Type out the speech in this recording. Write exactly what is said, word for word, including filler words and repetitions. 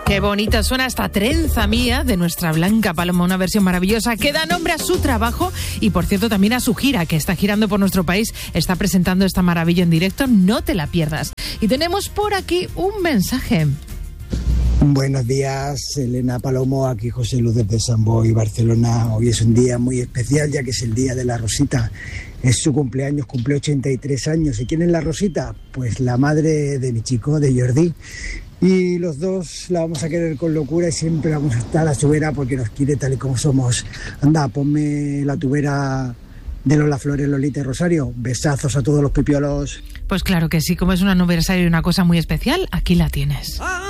Qué bonita suena esta trenza mía de nuestra Blanca Paloma, una versión maravillosa que da nombre a su trabajo y, por cierto, también a su gira, que está girando por nuestro país, está presentando esta maravilla en directo, no te la pierdas. Y tenemos por aquí un mensaje. Buenos días, Elena Palomo, aquí José Luz desde San Boi, Barcelona. Hoy es un día muy especial, ya que es el día de la Rosita. Es su cumpleaños, cumple ochenta y tres años. ¿Y quién es la Rosita? Pues la madre de mi chico, de Jordi. Y los dos la vamos a querer con locura y siempre vamos a estar a su vera porque nos quiere tal y como somos. Anda, ponme la tubera de Lola Flores, Lolita y Rosario. Besazos a todos los pipiolos. Pues claro que sí, como es un aniversario y una cosa muy especial, aquí la tienes. Ah.